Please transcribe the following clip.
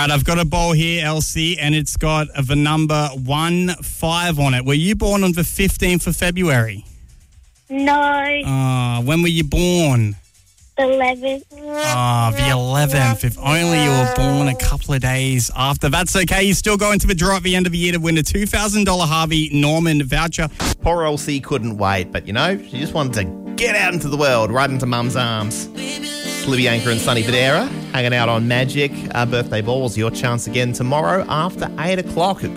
right, I've got a bowl here, Elsie, and it's got the number 15 on it. Were you born on the 15th of February? No. When were you born? The 11th. The 11th. If only you were born a couple of days after. That's okay. You still go into the draw at the end of the year to win a $2,000 Harvey Norman voucher. Poor Elsie couldn't wait, but, you know, she just wanted to get out into the world, right into Mum's arms. Libby Anchor and Sonny Federa hanging out on Magic. Our birthday ball is your chance again tomorrow after 8 o'clock.